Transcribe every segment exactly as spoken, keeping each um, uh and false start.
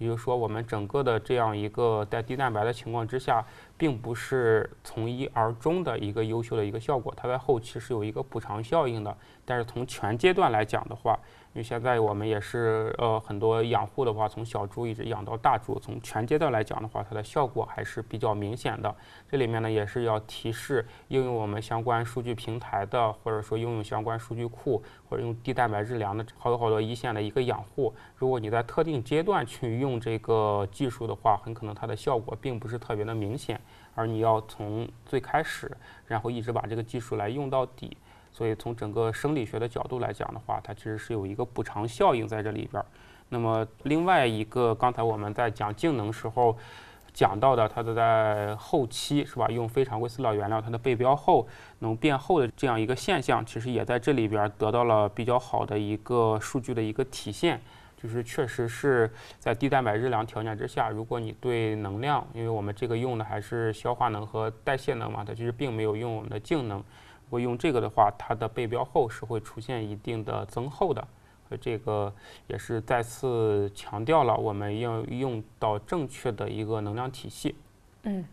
也就是说，我们整个的这样一个在低蛋白的情况之下，并不是从一而终的一个优秀的一个效果，它在后期是有一个补偿效应的。但是从全阶段来讲的话，因为现在我们也是呃很多养护的话，从小猪一直养到大猪，从全阶段来讲的话，它的效果还是比较明显的。这里面呢也是要提示应用我们相关数据平台的，或者说应用相关数据库，或者用低蛋白质量的好多好多一线的一个养护。如果你在特定阶段去用这个技术的话，很可能它的效果并不是特别的明显，而你要从最开始，然后一直把这个技术来用到底。所以从整个生理学的角度来讲的话，它其实是有一个补偿效应在这里边。那么另外一个，刚才我们在讲净能时候讲到的，它的在后期是吧，用非常规饲料原料，它的背标厚能变厚的这样一个现象，其实也在这里边得到了比较好的一个数据的一个体现。就是确实是在低蛋白质量条件之下，如果你对能量，因为我们这个用的还是消化能和代谢能嘛，它其实并没有用我们的净能。如果用这个的话，它的背标厚是会出现一定的增厚的，所以这个也是再次强调了我们要用到正确的一个能量体系。 嗯，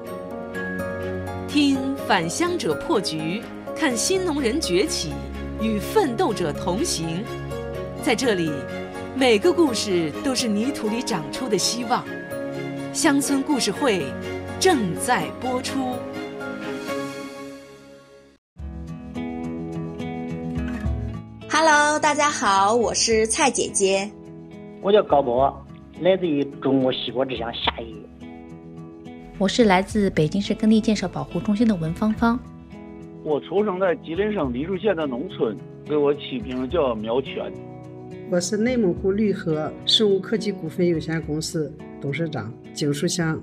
听返乡者破局，看新农人崛起，与奋斗者同行。在这里，每个故事都是泥土里长出的希望。乡村故事会正在播出。 Hello， 大家好，我是蔡姐姐。 我叫高波，来自于中国西瓜之乡夏邑。 我是来自北京市耕地建设保护中心的文芳芳。 我出生在吉林省梨树县的农村，给我起名叫苗全。 我是内蒙古绿禾生物科技股份有限公司董事长景树香。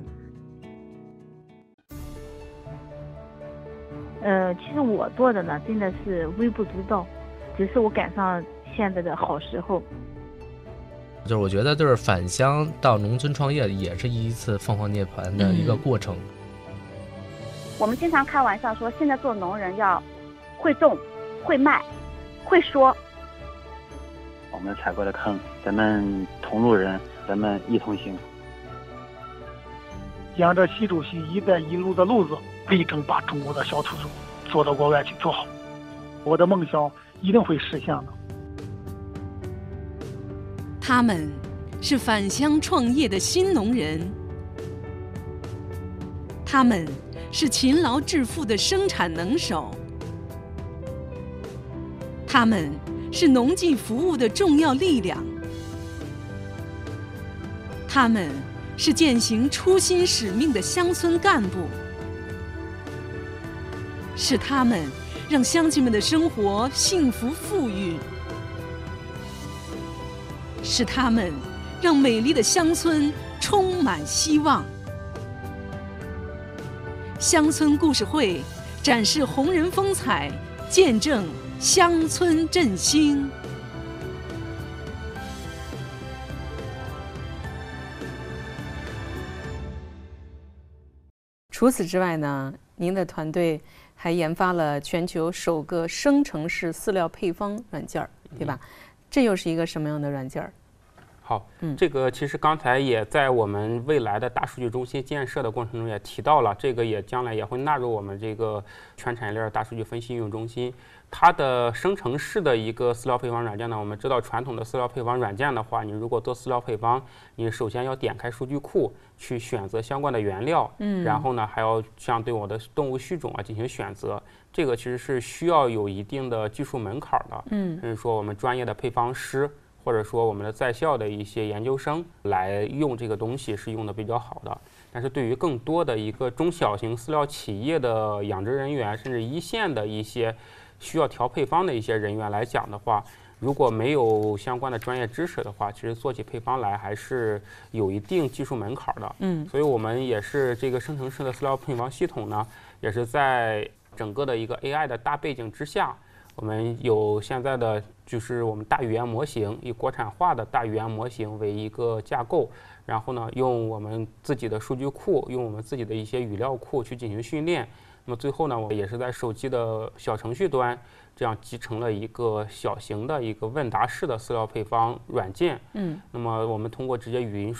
呃，其实我做的呢，真的是微不足道。只是我赶上现在的好时候， 就是我觉得就是返乡到农村创业也是一次凤凰涅槃的一个过程。 嗯、我们经常开玩笑说，现在做农人要会种、会卖、会说。 我们踩过的坑，咱们同路人，咱们一同行。 沿着习主席“一带一路”的路子，力争把中国的小土豆做到国外去做好。我的梦想一定会实现的。 他们是返乡创业的新农人，他们是勤劳致富的生产能手，他们是农技服务的重要力量，他们是践行初心使命的乡村干部，是他们让乡亲们的生活幸福富裕，是他们让美丽的乡村充满希望。乡村故事会展示红人风采，见证乡村振兴。 除此之外呢，您的团队还研发了全球首个生成式饲料配方软件，对吧？嗯、这又是一个什么样的软件？ 好，嗯，这个其实刚才也在我们未来的大数据中心建设的过程中也提到了，这个也将来也会纳入我们这个全产业链大数据分析应用中心。它的生成式的一个饲料配方软件呢，我们知道传统的饲料配方软件的话，你如果做饲料配方，你首先要点开数据库去选择相关的原料，嗯，然后呢还要像对我的动物育种啊进行选择，这个其实是需要有一定的技术门槛的，嗯，就是说我们专业的配方师或者说我们的在校的一些研究生来用这个东西是用的比较好的。但是对于更多的一个中小型饲料企业的养殖人员，甚至一线的一些需要调配方的一些人员来讲的话，如果没有相关的专业知识的话，其实做起配方来还是有一定技术门槛的。嗯，所以我们也是这个生成式的饲料配方系统呢，也是在整个的一个 A I 的大背景之下，我们有现在的就是我们大语言模型，以国产化的大语言模型为一个架构，然后呢，用我们自己的数据库，用我们自己的一些语料库去进行训练。那么最后呢，我也是在手机的小程序端，这样集成了一个小型的一个问答式的饲料配方软件。嗯，那么我们通过直接语音